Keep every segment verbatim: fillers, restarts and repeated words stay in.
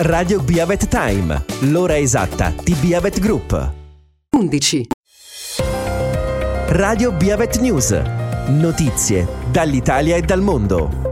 Radio Biavet Time, l'ora esatta di Biavet Group. undici. Radio Biavet News, notizie dall'Italia e dal mondo.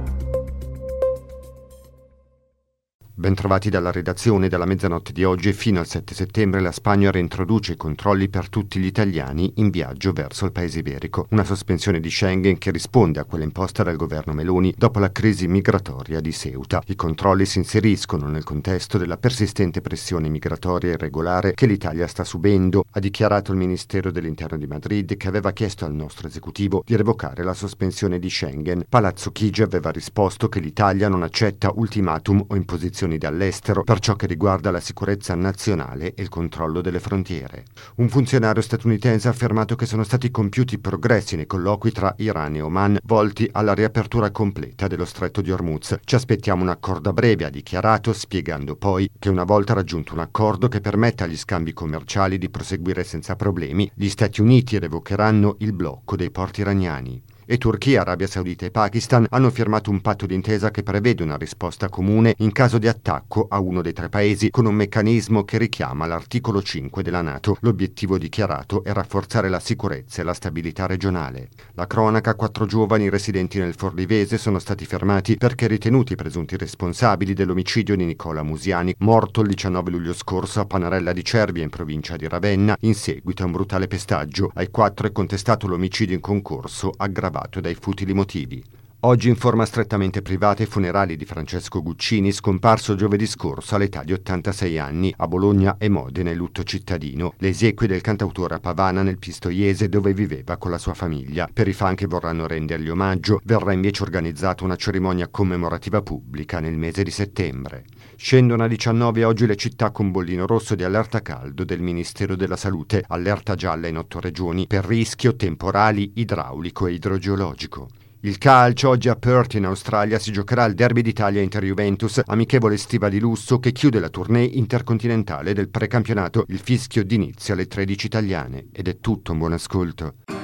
Bentrovati dalla redazione. Dalla mezzanotte di oggi fino al sette settembre la Spagna reintroduce i controlli per tutti gli italiani in viaggio verso il paese iberico. Una sospensione di Schengen che risponde a quella imposta dal governo Meloni dopo la crisi migratoria di Ceuta. I controlli si inseriscono nel contesto della persistente pressione migratoria irregolare che l'Italia sta subendo, ha dichiarato il Ministero dell'Interno di Madrid, che aveva chiesto al nostro esecutivo di revocare la sospensione di Schengen. Palazzo Chigi aveva risposto che l'Italia non accetta ultimatum o imposizioni dall'estero per ciò che riguarda la sicurezza nazionale e il controllo delle frontiere. Un funzionario statunitense ha affermato che sono stati compiuti progressi nei colloqui tra Iran e Oman volti alla riapertura completa dello stretto di Hormuz. Ci aspettiamo un accordo a breve, ha dichiarato, spiegando poi che una volta raggiunto un accordo che permetta agli scambi commerciali di proseguire senza problemi, gli Stati Uniti revocheranno il blocco dei porti iraniani. E Turchia, Arabia Saudita e Pakistan hanno firmato un patto d'intesa che prevede una risposta comune in caso di attacco a uno dei tre paesi, con un meccanismo che richiama l'articolo cinque della NATO. L'obiettivo dichiarato è rafforzare la sicurezza e la stabilità regionale. La cronaca: quattro giovani residenti nel Forlivese sono stati fermati perché ritenuti presunti responsabili dell'omicidio di Nicola Musiani, morto il diciannove luglio scorso a Panarella di Cervia, in provincia di Ravenna, in seguito a un brutale pestaggio. Ai quattro è contestato l'omicidio in concorso aggravato dai futili motivi. Oggi in forma strettamente privata i funerali di Francesco Guccini, scomparso giovedì scorso all'età di ottantasei anni. A Bologna e Modena è lutto cittadino. Le esequie del cantautore a Pavana, nel Pistoiese, dove viveva con la sua famiglia. Per i fan che vorranno rendergli omaggio verrà invece organizzata una cerimonia commemorativa pubblica nel mese di settembre. Scendono a diciannove oggi le città con bollino rosso di allerta caldo del Ministero della Salute, allerta gialla in otto regioni per rischio temporali, idraulico e idrogeologico. Il calcio: oggi a Perth in Australia si giocherà il derby d'Italia Inter-Juventus, amichevole estiva di lusso che chiude la tournée intercontinentale del precampionato. Il fischio d'inizio alle tredici italiane. Ed è tutto, un buon ascolto.